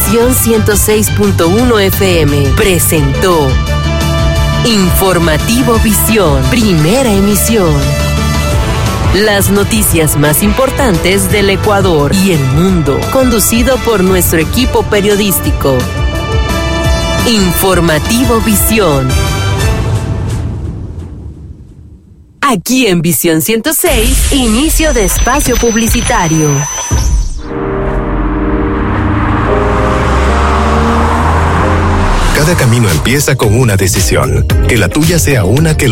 Visión 106.1 FM presentó Informativo Visión, primera emisión. Las noticias más importantes del Ecuador y el mundo, conducido por nuestro equipo periodístico. Informativo Visión. Aquí en Visión 106, inicio de espacio publicitario. Cada camino empieza con una decisión. Que la tuya sea una que